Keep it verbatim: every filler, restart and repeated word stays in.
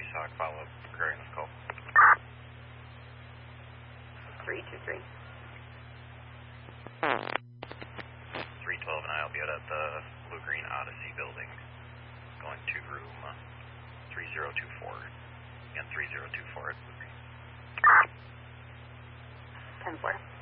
Talk, follow up regarding this call. three two three. three twelve and I will be out at the Blue Green Odyssey building, going to room three zero two four. Again, three zero two four at Blue Green. ten four.